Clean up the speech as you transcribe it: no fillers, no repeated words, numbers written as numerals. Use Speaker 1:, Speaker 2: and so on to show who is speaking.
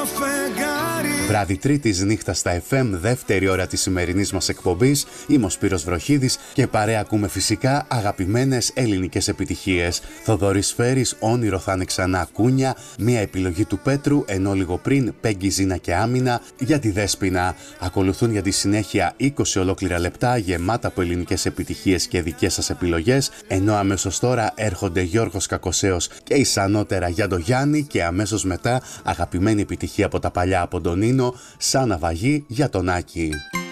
Speaker 1: Βράδυ Τρίτης, νύχτα στα FM, δεύτερη ώρα της σημερινής μας εκπομπής. Είμαι ο Σπύρος Βροχίδης και παρέα ακούμε φυσικά αγαπημένες ελληνικές επιτυχίες. Θοδωρής Φέρης, Όνειρο θα είναι ξανά κούνια, μια επιλογή του Πέτρου, ενώ λίγο πριν Πέγγι, Ζήνα και Άμυνα για τη Δέσποινα. Ακολουθούν για τη συνέχεια 20 ολόκληρα λεπτά γεμάτα από ελληνικές επιτυχίες και δικές σας επιλογές, ενώ αμέσως τώρα έρχονται Γιώργος Κακοσέος και η Σανότερα για το Γιάννη και αμέσως μετά αγαπημένη επιτυχία από τα παλιά από τον Νίνο, Σαν ναυαγή για τον Άκη.